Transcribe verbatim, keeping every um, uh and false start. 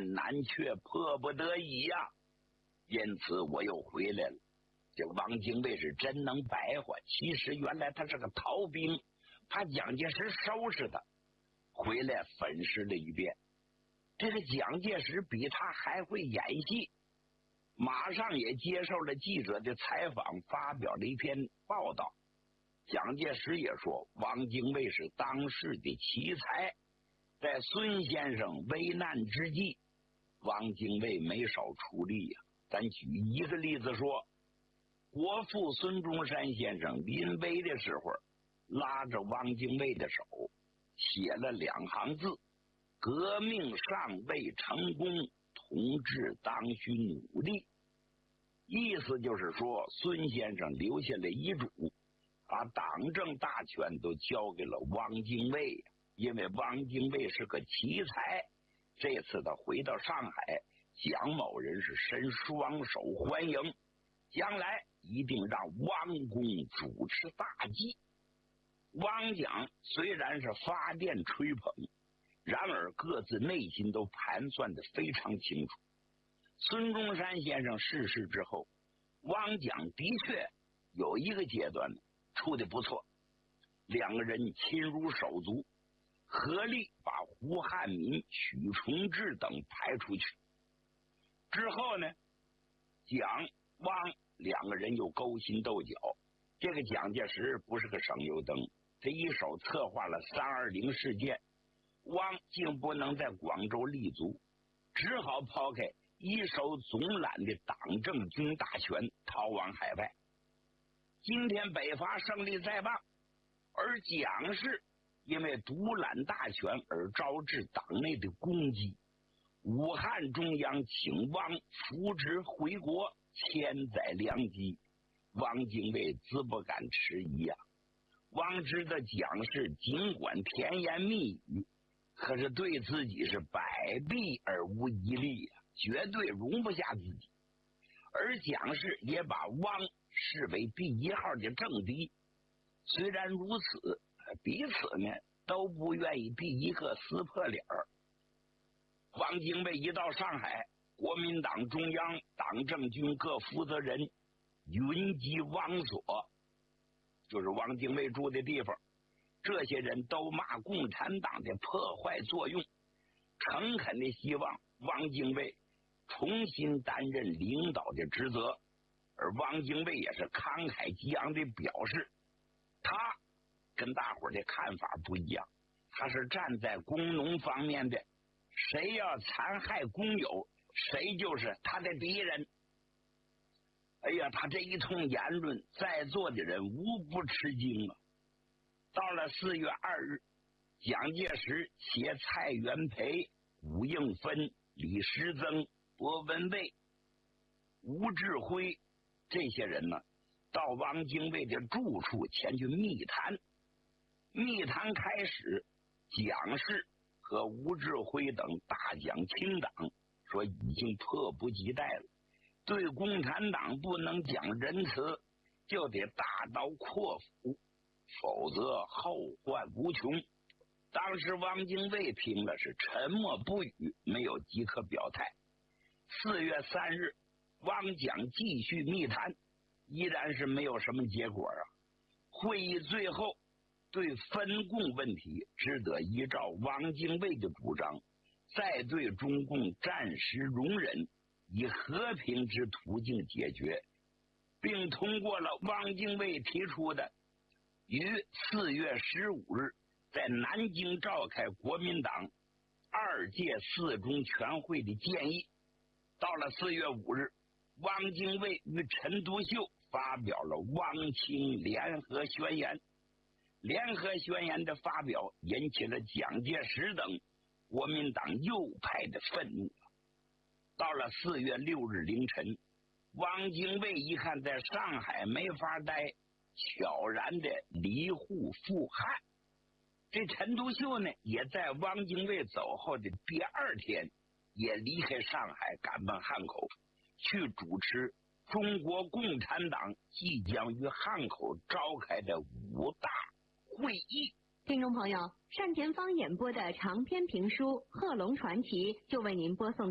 但南却迫不得已呀、啊，因此我又回来了。这个汪精卫是真能白话，其实原来他是个逃兵，怕蒋介石收拾他，回来粉饰了一遍。这个蒋介石比他还会演戏，马上也接受了记者的采访，发表了一篇报道。蒋介石也说，汪精卫是当时的奇才，在孙先生危难之际，汪精卫没少出力呀、啊。咱举一个例子说，国父孙中山先生临危的时候，拉着汪精卫的手，写了两行字：革命尚未成功，同志当需努力。意思就是说，孙先生留下了遗嘱，把党政大权都交给了汪精卫，因为汪精卫是个奇才。这次他回到上海，蒋某人是伸双手欢迎，将来一定让汪公主持大计。汪蒋虽然是发电吹捧，然而各自内心都盘算得非常清楚。孙中山先生逝世之后，汪蒋的确有一个阶段处得不错，两个人亲如手足，合力把胡汉民、许崇智等排出去。之后呢，蒋汪两个人又勾心斗角。这个蒋介石不是个省油灯，他一手策划了三二零事件，汪竟不能在广州立足，只好抛开一手总揽的党政军大权，逃往海外。今天北伐胜利在望，而蒋氏因为独揽大权而招致党内的攻击。武汉中央请汪扶植回国，千载良机，汪精卫自不敢迟疑呀、啊。汪知道蒋氏尽管甜言蜜语，可是对自己是百弊而无一利呀、啊，绝对容不下自己。而蒋氏也把汪视为第一号的政敌。虽然如此，彼此呢都不愿意第一个撕破脸儿。汪精卫一到上海，国民党中央、党政军各负责人云集汪所，就是汪精卫住的地方。这些人都骂共产党的破坏作用，诚恳的希望汪精卫重新担任领导的职责。而汪精卫也是慷慨激昂的表示，他跟大伙的看法不一样，他是站在工农方面的，谁要残害工友，谁就是他的敌人。哎呀，他这一通言论，在座的人无不吃惊啊。到了四月二日，蒋介石携蔡元培、伍应芬、李时增、薄文蔚、吴志辉这些人呢，到汪精卫的住处前去密谈。密谈开始，蒋氏和吴志辉等大讲清党，说已经迫不及待了，对共产党不能讲仁慈，就得大刀阔斧，否则后患无穷。当时汪精卫听了是沉默不语，没有即刻表态。四月三日，汪蒋继续密谈，依然是没有什么结果啊。会议最后对分共问题只得依照汪精卫的主张，再对中共暂时容忍，以和平之途径解决，并通过了汪精卫提出的于四月十五日在南京召开国民党二届四中全会的建议。到了四月五日，汪精卫与陈独秀发表了汪清联合宣言。联合宣言的发表引起了蒋介石等国民党右派的愤怒。到了四月六日凌晨，汪精卫一看在上海没法待，悄然的离沪赴汉。这陈独秀呢，也在汪精卫走后的第二天，也离开上海，赶奔汉口，去主持中国共产党即将于汉口召开的五大会议。 听众朋友，单田芳演播的长篇评书《贺龙传奇》就为您播送